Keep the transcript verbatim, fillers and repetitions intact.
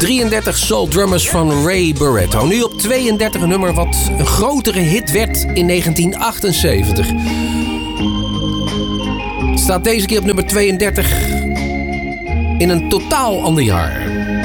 drieëndertig Soul Drummers van Ray Barretto. Nu op tweeëndertig een nummer wat een grotere hit werd in negentien achtenzeventig. Staat deze keer op nummer tweeëndertig in een totaal ander jaar.